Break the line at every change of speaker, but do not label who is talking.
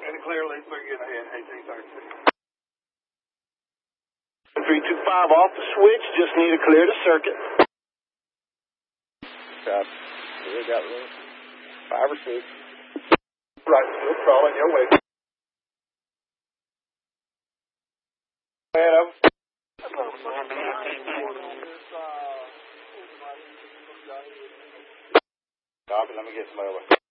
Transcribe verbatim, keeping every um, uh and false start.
And clearly, we're getting ahead, eighteen thirty-six.
three two five off the switch, just need to clear the circuit.
Got, we got five or six.
Right, still crawling your way.
Adam. Copy, let me get some over.